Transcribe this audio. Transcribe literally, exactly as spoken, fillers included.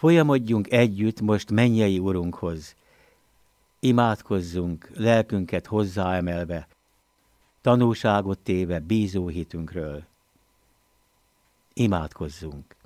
Folyamodjunk együtt most mennyei Urunkhoz. Imádkozzunk, lelkünket hozzáemelve, tanúságot téve bízó hitünkről. Imádkozzunk!